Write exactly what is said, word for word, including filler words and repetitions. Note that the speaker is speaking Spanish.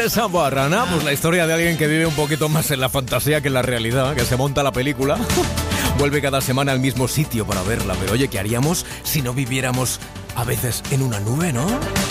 esa barrana? Pues la historia de alguien que vive un poquito más en la fantasía que en la realidad, que se monta la película, vuelve cada semana al mismo sitio para verla. Pero oye, ¿qué haríamos si no viviéramos a veces en una nube, no?